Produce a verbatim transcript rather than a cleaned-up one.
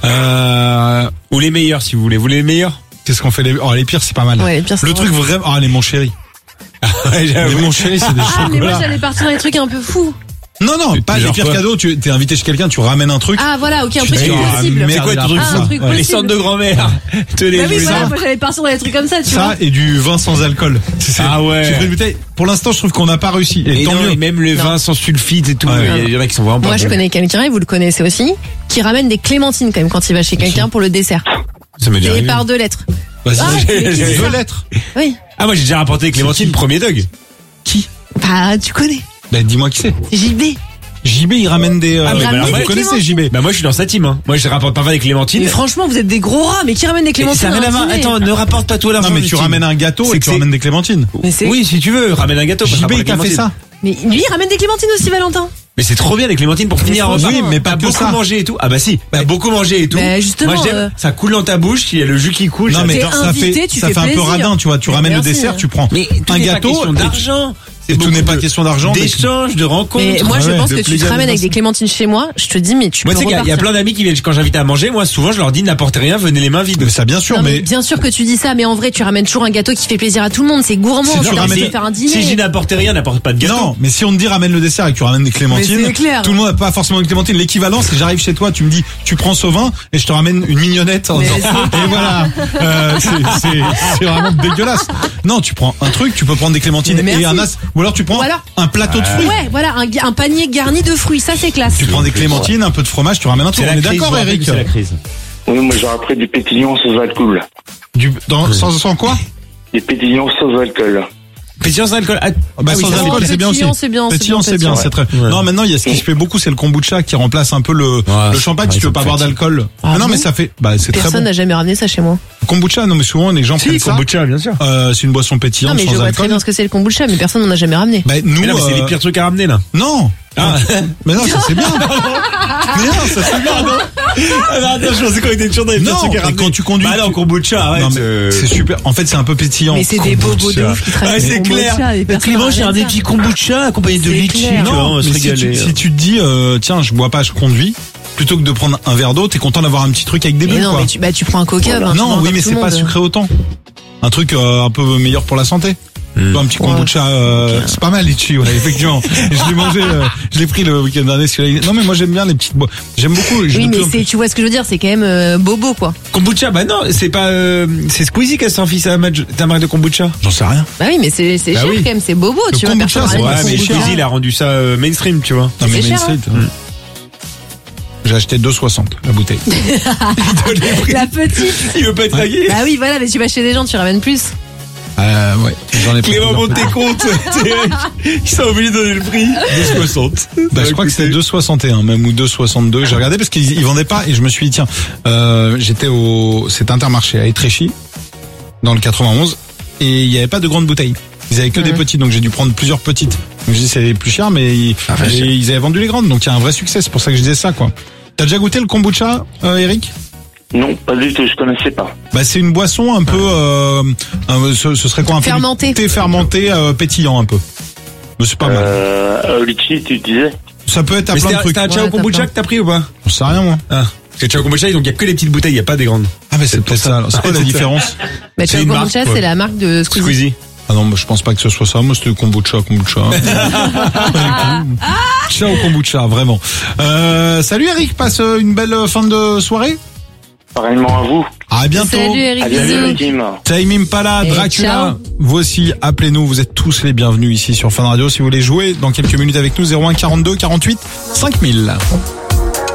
Euh, Ou les meilleurs, si vous voulez. Vous voulez les meilleurs? Qu'est-ce qu'on fait les... Oh, les pires, c'est pas mal. Ouais, les pires, c'est le truc vrai. vraiment... Ah, les mon chéri. Ouais, Les mon chéri, c'est des Ah, mais moi chocolats. j'allais partir dans des trucs un peu fous. Non, non, pas les genre pires quoi? cadeaux. Tu t'es invité chez quelqu'un, tu ramènes un truc. Ah voilà, ok, un Tu truc dis, ah, possible. merde, C'est quoi il a ton truc, pris Ah, ça. un truc Ouais. Les possible. centres de grand-mère. Tenez, Bah je oui, vous voilà, sens. moi j'allais partir dans des trucs comme ça, tu Ça vois. et du vin sans alcool. C'est- Ah ouais. J'ai pris une bouteille. Pour l'instant, je trouve qu'on n'a pas réussi. Et, Et, tant non, mieux. et même le Non. vin sans sulfite et tout. Ouais. Il y en a qui sont vraiment pas Moi je bons. connais quelqu'un, et vous le connaissez aussi, qui ramène des clémentines quand même quand il va chez quelqu'un pour le dessert. Ça m'est déjà Payé arrivé. par deux lettres. Vas-y, Ah, j'ai- mais qui j'ai dit deux ça lettres. Oui. Ah, moi j'ai déjà rapporté Clémentine, qui premier dog. Qui? Bah tu connais. Bah, dis-moi qui c'est. C'est J B. J B, il ramène des. Ah, mais euh, alors, vous ouais, connaissez J B? Bah moi je suis dans sa team. Hein. Moi je rapporte parfois des Clémentines. Mais franchement, vous êtes des gros rats, mais qui ramène des Et clémentines ça n'a rien à à un voir. dîner Attends, ne rapporte pas toi l'argent. Non, mais tu Justine. ramènes un gâteau C'est et que tu c'est- ramènes des clémentines. Mais c'est- Oui, si tu veux, ramène un gâteau. moi, je J B, rapporte qui a des fait Clémentines. ça. Mais lui, il ramène des clémentines aussi, Valentin. Mais c'est trop bien les Clémentines pour finir un repas. Oui, mais pas T'as que beaucoup ça. mangé et tout. Ah bah si, t'as beaucoup mangé et tout. Mais justement, Moi j'aime, euh, ça coule dans ta bouche, il y a le jus qui coule. Non, ça- mais T'es dans- ça invité, fait, tu ça fais fait un peu plaisir. radin, tu vois. Tu Mais ramènes le merci, dessert, hein. tu prends Mais tout un n'est pas gâteau. question et- d'argent. Et tout beaucoup n'est pas de- question d'argent. mais- d'échanges, de rencontres. Mais moi, je ouais, pense de que tu te plaisir ramènes de avec des ça. clémentines chez moi, je te dis, mais tu Moi, peux tu sais qu'il y a- il y a repartir. plein d'amis qui viennent quand j'invite à manger. Moi, souvent, je leur dis n'apportez rien, venez les mains vides. Mais ça, bien sûr, Non, mais mais. bien sûr que tu dis ça, mais en vrai, tu ramènes toujours un gâteau qui fait plaisir à tout le monde. C'est gourmand. Si tu Tu ramènes- ramènes faire un dîner. Si je dis n'apportez rien, n'apporte pas de gâteau. Non, mais si on te dit ramène le dessert et que tu ramènes des clémentines, Mais c'est clair. tout le monde n'a pas forcément une clémentine. L'équivalent, c'est j'arrive chez toi, tu me dis, tu prends Sauvin et je te ramène une mignonnette. En Mais disant, c'est et voilà, euh, c'est, c'est, c'est vraiment dégueulasse. Non, tu prends un truc, tu peux prendre des clémentines Mais et merci. un as, ou alors tu prends Ou alors- un plateau de fruits. Ouais, voilà, un, ga- un panier garni de fruits, ça c'est classe. Tu prends des clémentines, un peu de fromage, tu ramènes un truc. C'est On la est crise, d'accord, vous rappelez Eric? que c'est la crise. Oui, moi j'aurais pris des pétillants sans alcool. Du, dans, sans, sans quoi? Des pétillants sans alcool. Pétillant sans alcool. Ah, Bah, ah oui, sans ça, alcool, c'est c'est bien aussi. pétillant, c'est bien, c'est Pétillant, bien, c'est bien, pétillant, c'est très. ouais. Non, maintenant, il y a ce qui se fait beaucoup, c'est le kombucha qui remplace un peu le, Ouais, le champagne ouais, si tu ça veux pas me boire fatigue. d'alcool. Ah Mais non, bon mais ça fait, bah, c'est très Personne bon. n'a jamais ramené ça chez moi. Kombucha, non, mais souvent, les gens Si, prennent ça. kombucha, bien sûr. Euh, c'est une boisson pétillante Non, mais je sans vois très alcool. bien ce que c'est le kombucha, mais personne n'en a jamais ramené. Bah, nous, Mais non, mais c'est euh, les pires trucs à ramener là. non. Ah. Mais non, ça c'est bien. Mais non, ça c'est bien. Ah non, attends, je pensais qu'on était toujours dans les Non, mais quand tu conduis, Bah non, tu- kombucha, arrête. Non, mais euh. c'est super. En fait, c'est un peu pétillant. Mais c'est des bobos de Kombucha. ouf qui travaillent Ouais, avec c'est le kombucha, clair. et personne Clément, n'a j'ai un ramené des ça. petits kombucha accompagné de C'est litchi, tu clair. vois, on Non, va se mais si tu, régaler. si tu te dis, euh, tiens, je bois pas, je conduis, plutôt que de prendre un verre d'eau, t'es content d'avoir un petit truc avec des Mais bulles, non, quoi. mais tu, bah, tu prends un coca, ben, tu Non, bois oui, comme mais tout c'est le pas monde. sucré autant. Un truc euh, un peu meilleur pour la santé. Mm. Un petit kombucha, euh, c'est pas mal, litchi, ouais, effectivement. je l'ai mangé, euh, je l'ai pris le week-end dernier. celui-là. Non, mais moi j'aime bien les petites. bo- J'aime beaucoup. je Oui, de mais plus en c'est, tu vois ce que je veux dire, c'est quand même euh, bobo, quoi. Kombucha, bah non, c'est pas, euh, c'est Squeezie qui a sorti sa marque ta marque de kombucha. J'en sais rien. Bah oui, mais c'est, c'est Bah cher oui. quand même, c'est bobo, Le tu vois. kombucha, personne c'est ramène vrai, Ouais, du mais kombucha. Squeezie, il a rendu ça euh, mainstream, tu vois. Non, mais C'est Main cher, Street. hein. hein. J'ai acheté deux soixante la bouteille. La petite. Il veut pas être tagué. Bah oui, voilà, mais tu vas chez des gens, tu ramènes plus. Euh, ouais, j'en ai pris. Clément, plusieurs monte tes petits. comptes. Ils sont obligés de donner le prix. deux soixante. Bah, je crois que c'était deux soixante et un même ou deux soixante-deux. J'ai regardé parce qu'ils ils vendaient pas et je me suis dit tiens, euh, j'étais au cet Intermarché à Étréchy dans le quatre-vingt-onze et il y avait pas de grandes bouteilles. Ils avaient que des Ouais. petites donc j'ai dû prendre plusieurs petites. Donc je dis c'est plus cher mais ils, Ah, ouais, et cher. ils avaient vendu les grandes donc il y a un vrai succès, c'est pour ça que je disais ça quoi. T'as déjà goûté le kombucha, euh, Eric? Non, pas du tout, je connaissais pas. Bah c'est une boisson un peu euh, un- ce, ce serait quoi un peu du Fermenté. thé fermenté euh, pétillant un peu. Mais c'est pas mal. Euh, euh, litchi, tu disais? Ça peut être à Mais plein de c'était trucs. un Ouais, Chao t'as kombucha plein. que t'as pris ou pas? Je sais rien moi. Ah. Parce que Chao kombucha, donc il y a que les petites bouteilles, il y a pas des grandes. Ah mais c'est peut-être ça. alors. C'est quoi la C'est ça. différence? Bah, C'est tu une vois, marque, kombucha, quoi. c'est la marque de Squeezie. Squeezie. Ah non, moi, je pense pas que ce soit ça. Moi, c'était kombucha, kombucha. Ciao kombucha, vraiment. Euh, salut Eric, passe euh, une belle euh, fin de soirée. Pareillement à vous. À bientôt. Salut Eric, À bientôt, bisous. la team. Time Impala, Et Dracula. ciao. Vous aussi, appelez-nous. Vous êtes tous les bienvenus ici sur Fun Radio. Si vous voulez jouer dans quelques minutes avec nous, zéro un quarante-deux quarante-huit cinq mille.